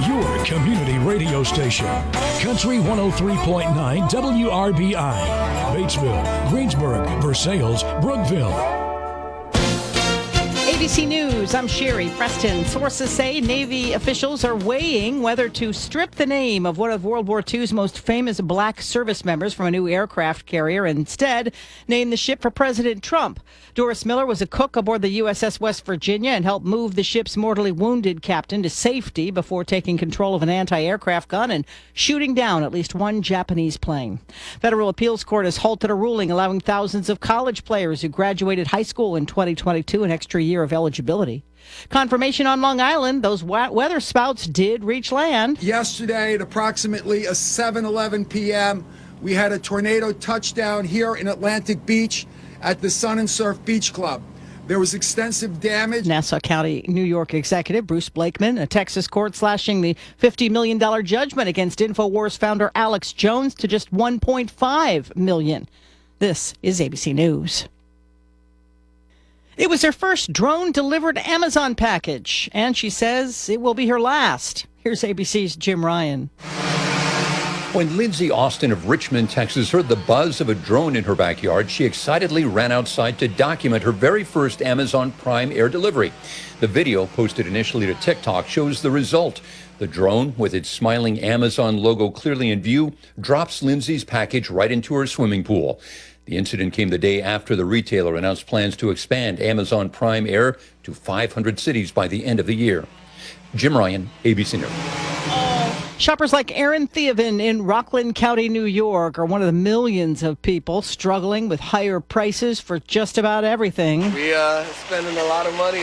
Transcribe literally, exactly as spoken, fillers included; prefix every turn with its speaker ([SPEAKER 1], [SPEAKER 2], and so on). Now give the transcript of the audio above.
[SPEAKER 1] your community radio station. Country one oh three point nine W R B I. Batesville, Greensburg, Versailles, Brookville.
[SPEAKER 2] A B C News, I'm Sherry Preston. Sources say Navy officials are weighing whether to strip the name of one of World War Two's most famous black service members from a new aircraft carrier and instead name the ship for President Trump. Doris Miller was a cook aboard the U S S West Virginia and helped move the ship's mortally wounded captain to safety before taking control of an anti-aircraft gun and shooting down at least one Japanese plane. Federal Appeals Court has halted a ruling allowing thousands of college players who graduated high school in twenty twenty-two an extra year of eligibility. Confirmation on Long Island, those weather spouts did reach land.
[SPEAKER 3] Yesterday at approximately seven eleven p.m., we had a tornado touchdown here in Atlantic Beach at the Sun and Surf Beach Club. There was extensive damage.
[SPEAKER 2] Nassau County, New York executive Bruce Blakeman, a Texas court slashing the fifty million dollars judgment against InfoWars founder Alex Jones to just one point five million dollars. This is A B C News. It was her first drone-delivered Amazon package, and she says it will be her last. Here's A B C's Jim Ryan.
[SPEAKER 4] When Lindsay Austin of Richmond, Texas, heard the buzz of a drone in her backyard, she excitedly ran outside to document her very first Amazon Prime air delivery. The video, posted initially to TikTok, shows the result. The drone, with its smiling Amazon logo clearly in view, drops Lindsay's package right into her swimming pool. The incident came the day after the retailer announced plans to expand Amazon Prime Air to five hundred cities by the end of the year. Jim Ryan, A B C News.
[SPEAKER 2] Shoppers like Aaron Theoven in Rockland County, New York, are one of the millions of people struggling with higher prices for just about everything.
[SPEAKER 5] We uh spending a lot of money